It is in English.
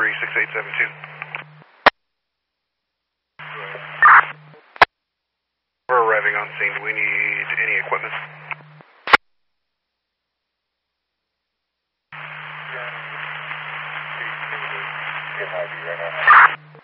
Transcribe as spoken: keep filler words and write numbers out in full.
three six eight seven two. We're arriving on scene. Do we need any equipment? Get I D right now.